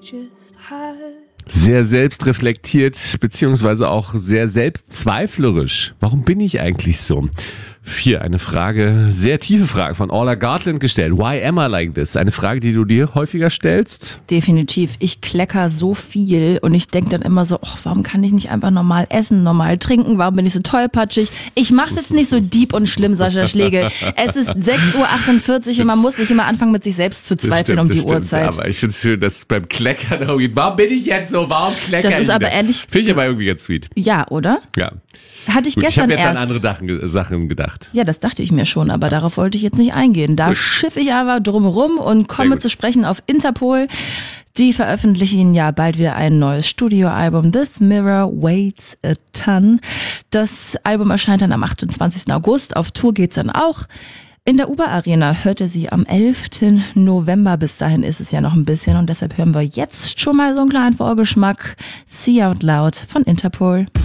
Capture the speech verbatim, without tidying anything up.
just had. Sehr selbstreflektiert, beziehungsweise auch sehr selbstzweiflerisch. Warum bin ich eigentlich so? Hier eine Frage, sehr tiefe Frage von Orla Gartland gestellt. Why am I like this? Eine Frage, die du dir häufiger stellst? Definitiv. Ich klecker so viel und ich denke dann immer so, oh, warum kann ich nicht einfach normal essen, normal trinken? Warum bin ich so tollpatschig? Ich mach's jetzt nicht so deep und schlimm, Sascha Schlegel. Es ist sechs Uhr achtundvierzig und man muss nicht immer anfangen, mit sich selbst zu zweifeln um die stimmt, Uhrzeit. Aber ich finde es schön, dass beim Kleckern irgendwie, warum bin ich jetzt so, warum kleckern ich? Das ist aber ehrlich. Finde ich aber irgendwie ganz sweet. Ja, oder? Ja. Hatte ich Gut, gestern ich habe jetzt erst. an andere Dachen, Sachen gedacht. Ja, das dachte ich mir schon, aber darauf wollte ich jetzt nicht eingehen. Da schiffe ich aber drumherum und komme zu sprechen auf Interpol. Die veröffentlichen ja bald wieder ein neues Studioalbum. This Mirror Weighs a Ton. Das Album erscheint dann am achtundzwanzigsten August. Auf Tour geht's dann auch. In der Uber Arena hört ihr sie am elften November. Bis dahin ist es ja noch ein bisschen und deshalb hören wir jetzt schon mal so einen kleinen Vorgeschmack. See Out Loud von Interpol.